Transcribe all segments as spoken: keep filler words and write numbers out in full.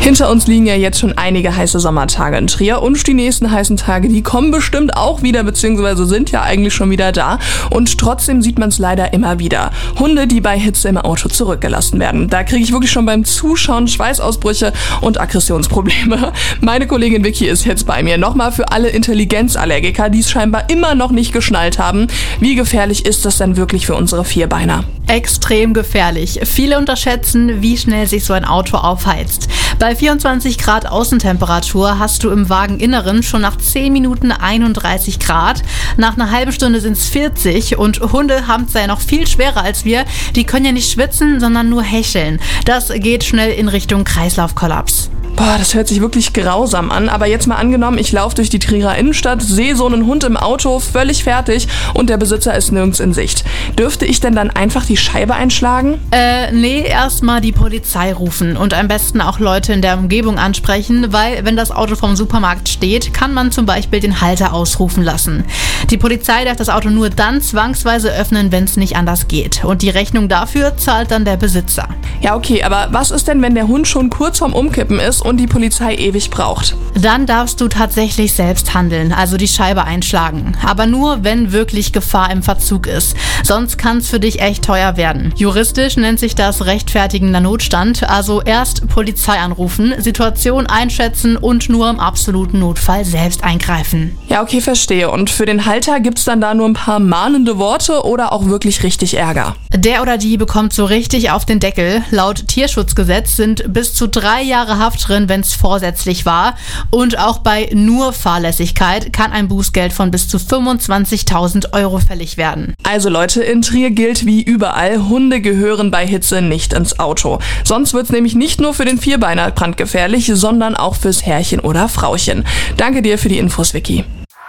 Hinter uns liegen ja jetzt schon einige heiße Sommertage in Trier und die nächsten heißen Tage, die kommen bestimmt auch wieder, beziehungsweise sind ja eigentlich schon wieder da. Und trotzdem sieht man es leider immer wieder. Hunde, die bei Hitze im Auto zurückgelassen werden. Da kriege ich wirklich schon beim Zuschauen Schweißausbrüche und Aggressionsprobleme. Meine Kollegin Vicky ist jetzt bei mir. Nochmal für alle Intelligenzallergiker, die es scheinbar immer noch nicht geschnallt haben. Wie gefährlich ist das denn wirklich für unsere Vierbeiner? Extrem gefährlich. Viele unterschätzen, wie schnell sich so ein Auto aufheizt. Bei vierundzwanzig Grad Außentemperatur hast du im Wageninneren schon nach zehn Minuten einunddreißig Grad. Nach einer halben Stunde sind es vierzig und Hunde haben es ja noch viel schwerer als wir. Die können ja nicht schwitzen, sondern nur hecheln. Das geht schnell in Richtung Kreislaufkollaps. Boah, das hört sich wirklich grausam an, aber jetzt mal angenommen, ich laufe durch die Trierer Innenstadt, sehe so einen Hund im Auto, völlig fertig und der Besitzer ist nirgends in Sicht. Dürfte ich denn dann einfach die Scheibe einschlagen? Äh, nee, erstmal die Polizei rufen und am besten auch Leute in der Umgebung ansprechen, weil wenn das Auto vom Supermarkt steht, kann man zum Beispiel den Halter ausrufen lassen. Die Polizei darf das Auto nur dann zwangsweise öffnen, wenn es nicht anders geht. Und die Rechnung dafür zahlt dann der Besitzer. Ja, okay, aber was ist denn, wenn der Hund schon kurz vorm Umkippen ist und die Polizei ewig braucht? Dann darfst du tatsächlich selbst handeln, also die Scheibe einschlagen. Aber nur, wenn wirklich Gefahr im Verzug ist. Sonst kann es für dich echt teuer werden. Juristisch nennt sich das rechtfertigender Notstand, also erst Polizei anrufen, Situation einschätzen und nur im absoluten Notfall selbst eingreifen. Ja, okay, verstehe. Und für den Halter gibt's dann da nur ein paar mahnende Worte oder auch wirklich richtig Ärger? Der oder die bekommt so richtig auf den Deckel. Laut Tierschutzgesetz sind bis zu drei Jahre Haft drin, wenn es vorsätzlich war. Und auch bei nur Fahrlässigkeit kann ein Bußgeld von bis zu fünfundzwanzigtausend Euro fällig werden. Also Leute, in Trier gilt wie überall, Hunde gehören bei Hitze nicht ins Auto. Sonst wird's nämlich nicht nur für den Vierbeiner brandgefährlich, sondern auch fürs Herrchen oder Frauchen. Danke dir für die Infos, Vicky.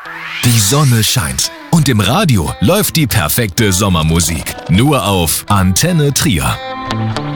Die Sonne scheint und im Radio läuft die perfekte Sommermusik. Nur auf Antenne Trier.